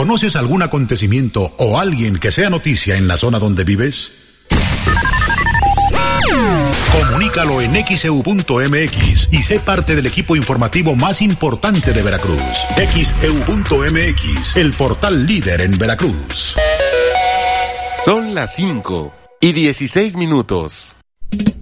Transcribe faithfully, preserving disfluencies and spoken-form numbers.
¿Conoces algún acontecimiento o alguien que sea noticia en la zona donde vives? Comunícalo en X E U punto M X y sé parte del equipo informativo más importante de Veracruz. X E U punto M X, el portal líder en Veracruz. Son las cinco y dieciséis minutos.